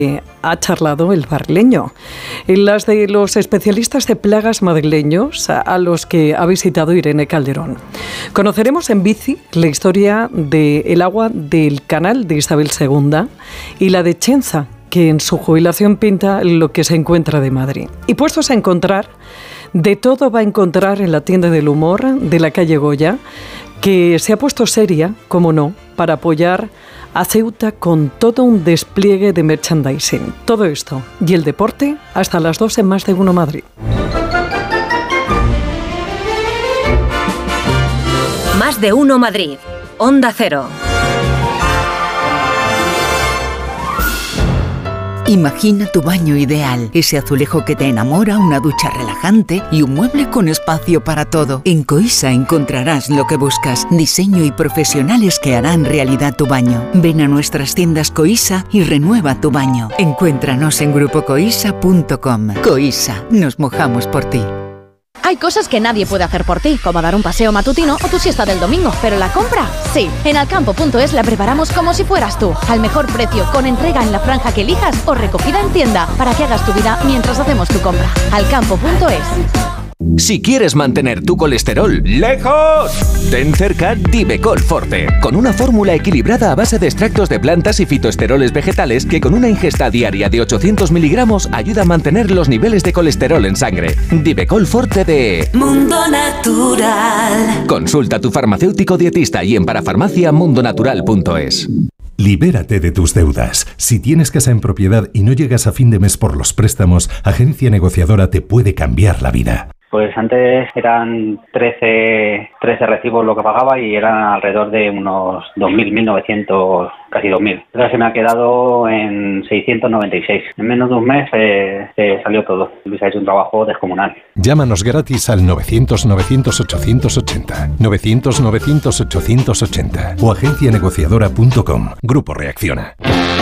Ha charlado el barrileño. En las de los especialistas de plagas madrileños a los que ha visitado Irene Calderón. Conoceremos en bici la historia del agua del canal de Isabel II y la de Chenza, que en su jubilación pinta lo que se encuentra de Madrid. Y puestos a encontrar, de todo va a encontrar en la tienda del humor de la calle Goya, que se ha puesto seria, como no, para apoyar a Ceuta con todo un despliegue de merchandising. Todo esto y el deporte hasta las 2 en Más de Uno Madrid. Más de Uno Madrid. Onda Cero. Imagina tu baño ideal, ese azulejo que te enamora, una ducha relajante y un mueble con espacio para todo. En Coisa encontrarás lo que buscas, diseño y profesionales que harán realidad tu baño. Ven a nuestras tiendas Coisa y renueva tu baño. Encuéntranos en grupocoisa.com. Coisa, nos mojamos por ti. Hay cosas que nadie puede hacer por ti, como dar un paseo matutino o tu siesta del domingo, pero la compra, sí. En Alcampo.es la preparamos como si fueras tú, al mejor precio, con entrega en la franja que elijas o recogida en tienda, para que hagas tu vida mientras hacemos tu compra. Alcampo.es. Si quieres mantener tu colesterol lejos, ten cerca Divecol Forte, con una fórmula equilibrada a base de extractos de plantas y fitoesteroles vegetales que con una ingesta diaria de 800 miligramos ayuda a mantener los niveles de colesterol en sangre. Divecol Forte de Mundo Natural. Consulta a tu farmacéutico dietista y en parafarmacia.mundonatural.es. Libérate de tus deudas. Si tienes casa en propiedad y no llegas a fin de mes por los préstamos, Agencia Negociadora te puede cambiar la vida. Pues antes eran 13 recibos lo que pagaba y eran alrededor de unos 2.000, 1.900, casi 2.000. Ahora se me ha quedado en 696. En menos de un mes se salió todo. Luis ha hecho un trabajo descomunal. Llámanos gratis al 900-900-880, 900-900-880 o agencianegociadora.com. Grupo Reacciona.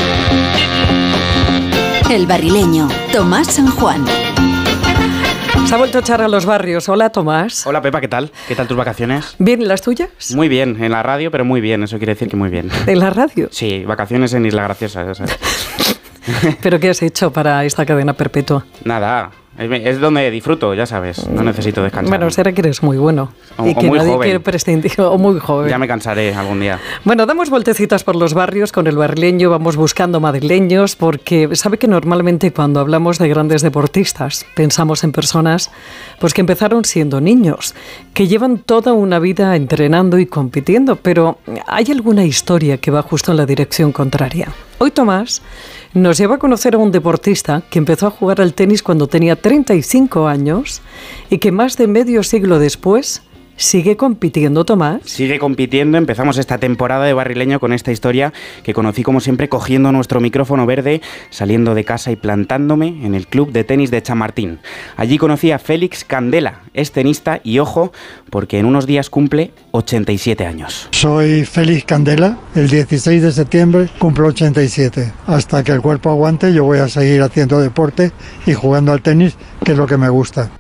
El barrileño, Tomás San Juan. Se ha vuelto a echar a los barrios. Hola, Tomás. Hola, Pepa, ¿qué tal? ¿Qué tal tus vacaciones? Bien, ¿las tuyas? Muy bien, en la radio, pero muy bien, eso quiere decir que muy bien. ¿En la radio? Sí, vacaciones en Isla Graciosa, ya sabes. ¿Pero qué has hecho para esta cadena perpetua? Nada, es donde disfruto, ya sabes, no necesito descansar. Bueno, será que eres muy bueno y que muy nadie joven. quiere prescindir, o muy joven. Ya me cansaré algún día. Bueno, damos vueltecitas por los barrios con el barrileño, vamos buscando madrileños, porque sabe que normalmente cuando hablamos de grandes deportistas pensamos en personas pues que empezaron siendo niños, que llevan toda una vida entrenando y compitiendo, pero hay alguna historia que va justo en la dirección contraria. Hoy Tomás nos lleva a conocer a un deportista que empezó a jugar al tenis cuando tenía 35 años y que más de medio siglo después sigue compitiendo, Tomás. Sigue compitiendo. Empezamos esta temporada de barrileño con esta historia que conocí como siempre cogiendo nuestro micrófono verde, saliendo de casa y plantándome en el club de tenis de Chamartín. Allí conocí a Félix Candela, es tenista y ojo, porque en unos días cumple 87 años. Soy Félix Candela, el 16 de septiembre cumplo 87. Hasta que el cuerpo aguante yo voy a seguir haciendo deporte y jugando al tenis, que es lo que me gusta.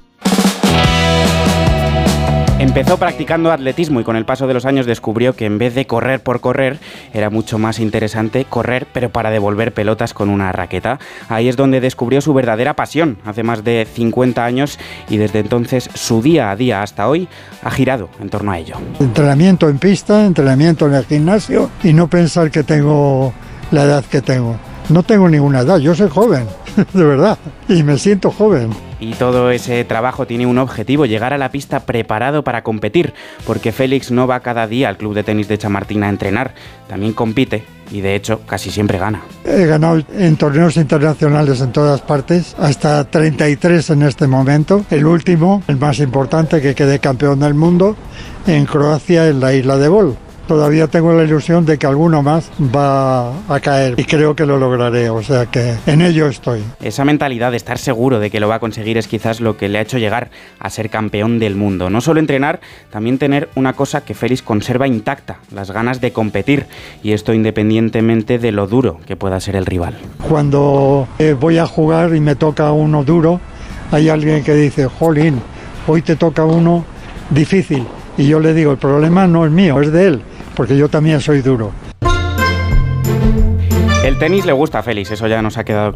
Empezó practicando atletismo y con el paso de los años descubrió que en vez de correr por correr, era mucho más interesante correr pero para devolver pelotas con una raqueta. Ahí es donde descubrió su verdadera pasión, hace más de 50 años, y desde entonces su día a día hasta hoy ha girado en torno a ello. Entrenamiento en pista, entrenamiento en el gimnasio y no pensar que tengo la edad que tengo. No tengo ninguna edad, yo soy joven, de verdad, y me siento joven. Y todo ese trabajo tiene un objetivo, llegar a la pista preparado para competir, porque Félix no va cada día al club de tenis de Chamartín a entrenar, también compite y de hecho casi siempre gana. He ganado en torneos internacionales en todas partes, hasta 33 en este momento. El último, el más importante, que quedé campeón del mundo en Croacia, en la isla de Bol. Todavía tengo la ilusión de que alguno más va a caer y creo que lo lograré, o sea que en ello estoy. Esa mentalidad de estar seguro de que lo va a conseguir es quizás lo que le ha hecho llegar a ser campeón del mundo. No solo entrenar, también tener una cosa que Félix conserva intacta, las ganas de competir, y esto independientemente de lo duro que pueda ser el rival. Cuando voy a jugar y me toca uno duro, hay alguien que dice, jolín, hoy te toca uno difícil, y yo le digo, el problema no es mío, es de él, porque yo también soy duro. El tenis le gusta a Félix, eso ya nos ha quedado claro.